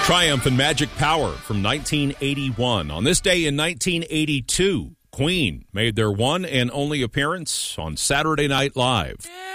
Triumph and Magic Power from 1981. On this day in 1982, Queen made their one and only appearance on Saturday Night Live.